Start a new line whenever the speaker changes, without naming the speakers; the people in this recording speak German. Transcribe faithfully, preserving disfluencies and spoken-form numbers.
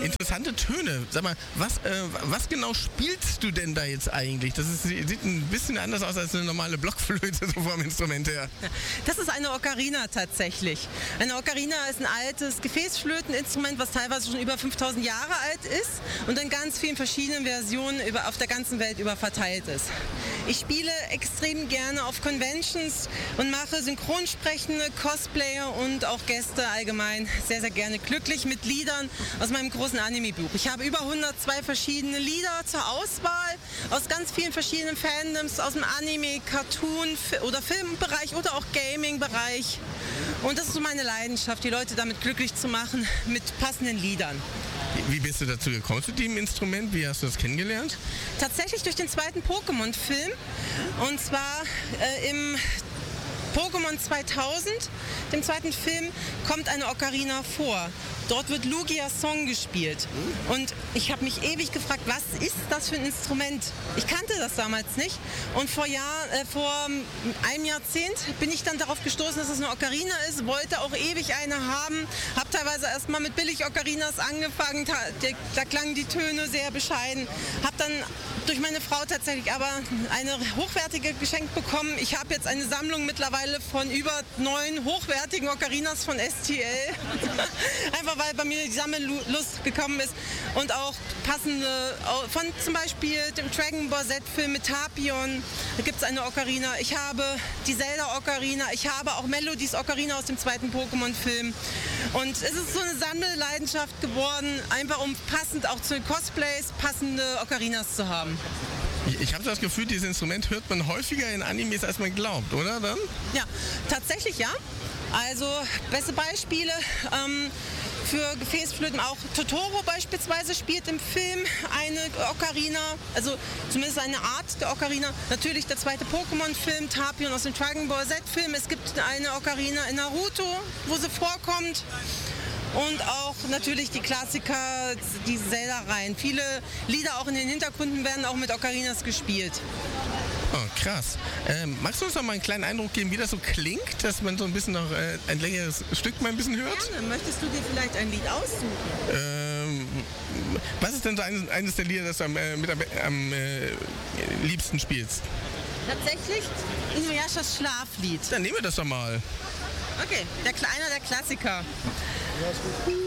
interessante Töne. Sag mal, was, äh, was genau spielst du denn da jetzt eigentlich? Das ist, sieht ein bisschen anders aus als eine normale Blockflöte so vom Instrument her.
Das ist eine Ocarina tatsächlich. Eine Ocarina ist ein altes Gefäßflöteninstrument, was teilweise schon über fünftausend Jahre alt ist und in ganz vielen verschiedenen Versionen über, auf der ganzen Welt über verteilt ist. Ich spiele extrem gerne auf Conventions und mache Synchronsprechende, Cosplayer und auch Gäste allgemein sehr, sehr gerne glücklich mit Liedern aus meinem großen Anime-Buch. Ich habe über hundertzwei verschiedene Lieder zur Auswahl aus ganz vielen verschiedenen Fandoms, aus dem Anime, Cartoon oder Filmbereich oder auch Gaming-Bereich. Und das ist so meine Leidenschaft, die Leute damit glücklich zu machen mit passenden Liedern.
Wie bist du dazu gekommen zu dem Instrument? Wie hast du das kennengelernt?
Tatsächlich durch den zweiten Pokémon-Film. Und zwar äh, im Pokémon zweitausend, dem zweiten Film, kommt eine Ocarina vor. Dort wird Lugias Song gespielt. Und ich habe mich ewig gefragt, was ist das für ein Instrument? Ich kannte das damals nicht. Und vor, Jahr, äh, vor einem Jahrzehnt bin ich dann darauf gestoßen, dass es eine Ocarina ist. Wollte auch ewig eine haben. Habe teilweise erstmal mit Billig-Ocarinas angefangen. Da, da klangen die Töne sehr bescheiden. Habe dann durch meine Frau tatsächlich aber eine hochwertige geschenkt bekommen. Ich habe jetzt eine Sammlung mittlerweile von über neun hochwertigen Ocarinas von S T L. Einfach weil bei mir die Sammellust gekommen ist und auch passende, von zum Beispiel dem Dragon Ball Z-Film mit Tapion, da gibt es eine Ocarina. Ich habe die Zelda-Ocarina, ich habe auch Melodies Ocarina aus dem zweiten Pokémon-Film. Und es ist so eine Sammelleidenschaft geworden, einfach um passend auch zu den Cosplays passende Ocarinas zu haben.
Ich, ich habe das Gefühl, dieses Instrument hört man häufiger in Animes, als man glaubt, oder dann?
Ja, tatsächlich ja. Also beste Beispiele ähm, für Gefäßflöten, auch Totoro beispielsweise spielt im Film eine Ocarina, also zumindest eine Art der Ocarina. Natürlich der zweite Pokémon-Film, Tapion aus dem Dragon Ball Z-Film. Es gibt eine Ocarina in Naruto, wo sie vorkommt. Und auch natürlich die Klassiker, die Zelda-Reihen. Viele Lieder auch in den Hintergründen werden auch mit Ocarinas gespielt.
Oh, krass. Ähm, magst du uns noch mal einen kleinen Eindruck geben, wie das so klingt, dass man so ein bisschen noch äh, ein längeres Stück mal ein bisschen hört?
Gerne. Möchtest du dir vielleicht ein Lied aussuchen?
Ähm, was ist denn so eines, eines der Lieder, das du am, äh, mit am, am äh, liebsten spielst?
Tatsächlich Inuyashas Schlaflied.
Dann nehmen wir das doch mal.
Okay, der, einer der Klassiker.
Ja, ist gut.